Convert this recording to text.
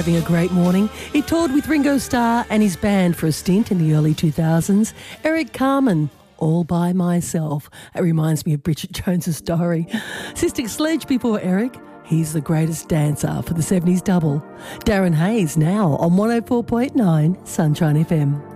Having a great morning. He toured with Ringo Starr and his band for a stint in the early 2000s. Eric Carmen, All By Myself. It reminds me of Bridget Jones's Diary. Cystic Sledge before Eric. He's the greatest dancer for the 70s double. Darren Hayes now on 104.9 Sunshine FM.